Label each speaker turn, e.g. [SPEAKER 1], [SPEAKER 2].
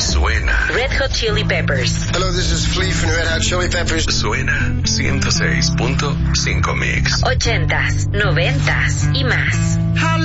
[SPEAKER 1] suena.
[SPEAKER 2] Red Hot Chili Peppers.
[SPEAKER 3] Hello, this is Flea from Red Hot Chili Peppers.
[SPEAKER 1] Suena 106.5 Mix.
[SPEAKER 2] 80s, 90s y más.